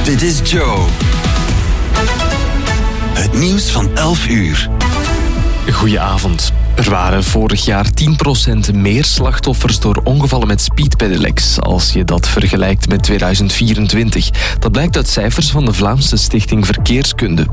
Dit is Joe. Het nieuws van 11 uur. Goedenavond. Er waren vorig jaar 10% meer slachtoffers door ongevallen met speedpedelecs als je dat vergelijkt met 2024. Dat blijkt uit cijfers van de Vlaamse Stichting Verkeerskunde.